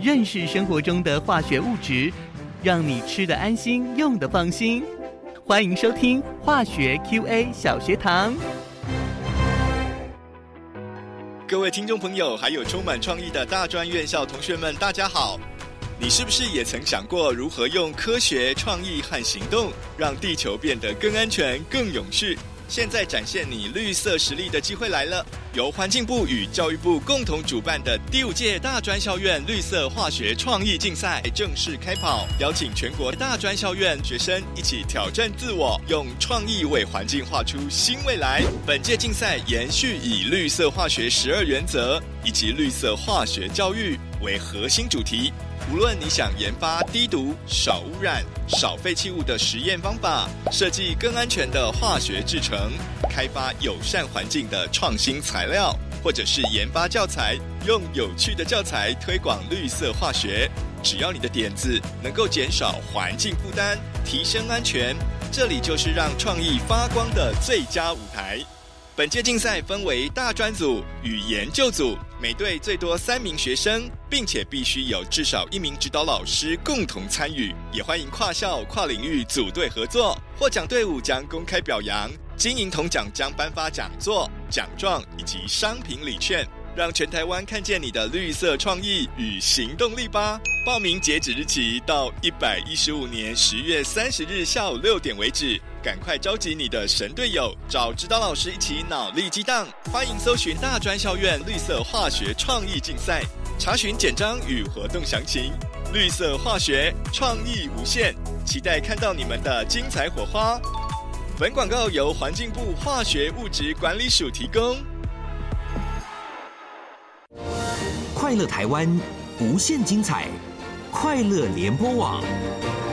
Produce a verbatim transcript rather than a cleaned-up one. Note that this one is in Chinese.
认识生活中的化学物质，让你吃得安心，用得放心。欢迎收听化学 Q A 小学堂。 各位听众朋友，还有充满创意的大专院校同学们，大家好！你是不是也曾想过如何用科学、创意和行动，让地球变得更安全、更永续？现在展现你绿色实力的机会来了！由环境部与教育部共同主办的第五届大专校院绿色化学创意竞赛正式开跑，邀请全国大专校院学生一起挑战自我，用创意为环境画出新未来。本届竞赛延续以绿色化学十二原则以及绿色化学教育为核心主题。无论你想研发低毒、少污染、少废弃物的实验方法，设计更安全的化学制成，开发友善环境的创新材料，或者是研发教材，用有趣的教材推广绿色化学，只要你的点子能够减少环境负担，提升安全，这里就是让创意发光的最佳舞台。本届竞赛分为大专组与研究组，每队最多三名学生，并且必须有至少一名指导老师共同参与。也欢迎跨校、跨领域组队合作。获奖队伍将公开表扬，金银铜奖将颁发讲座、奖状以及商品礼券，让全台湾看见你的绿色创意与行动力吧！报名截止日期到一百一十五年十月三十日下午六点为止。赶快召集你的神队友，找指导老师一起脑力激荡。欢迎搜寻大专校院绿色化学创意竞赛，查询简章与活动详情。绿色化学创意无限，期待看到你们的精彩火花。本广告由环境部化学物质管理署提供。 快乐台湾，无限精彩，快乐联播网。